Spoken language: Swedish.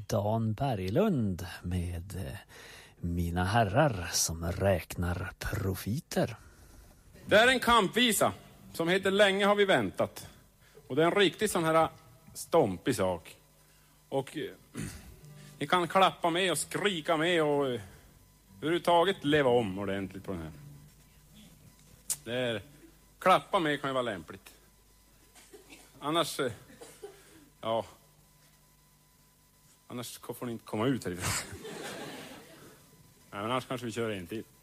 Dan Berglund med Mina herrar som räknar profiter. Det är en kampvisa som heter Länge har vi väntat. Och det är en riktigt sån här stompig sak. Och ni kan klappa med och skrika med och överhuvudtaget leva om ordentligt på den här. Det är, klappa med kan ju vara lämpligt. Annars, ja, annars får ni inte komma ut härifrån. Nej, men annars kanske vi kör en till.